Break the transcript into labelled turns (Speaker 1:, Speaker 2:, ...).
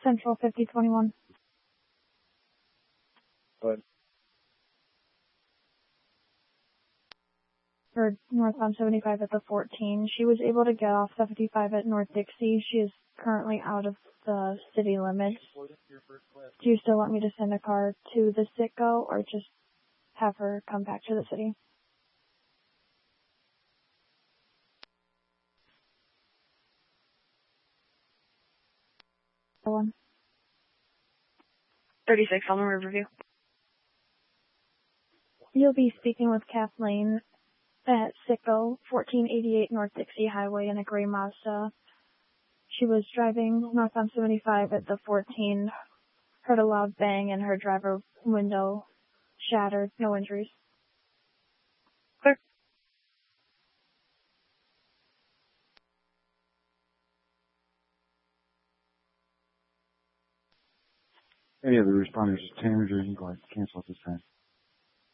Speaker 1: Central 5021.
Speaker 2: But
Speaker 1: Or northbound 75 at the 14. She was able to get off 75 at North Dixie. She is currently out of the city limits. Do you still want me to send a car to the Citgo or just have her come back to the city? One.
Speaker 3: 36 on the Riverview.
Speaker 1: You'll be speaking with Kathleen at Citgo, 1488 North Dixie Highway in a gray Mazda. She was driving northbound 75 at the 14, heard a loud bang and her driver window shattered. No injuries.
Speaker 3: Clear.
Speaker 2: any of the responders is damaged or you can go ahead and cancel at this time.